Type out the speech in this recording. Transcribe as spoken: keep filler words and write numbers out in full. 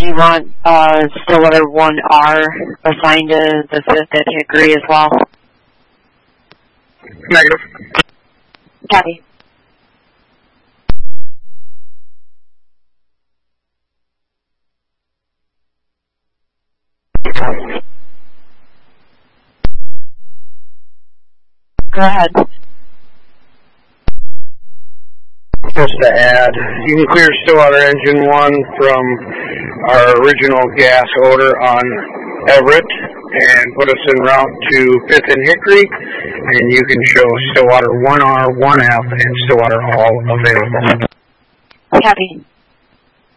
do you want uh, Stillwater one R assigned to the fifth at Hickory as well? Negative. Copy. Go ahead. Just to add, you can clear Stillwater Engine one from our original gas odor on Everett and put us en route to fifth and Hickory, and you can show Stillwater one R, one F, and Stillwater all available. Copy.